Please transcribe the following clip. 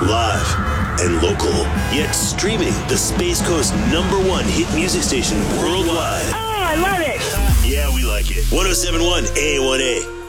Live and local. Yet streaming the Space Coast #1 hit music station worldwide. Oh, I love it. Yeah, we like it. 107.1 A1A.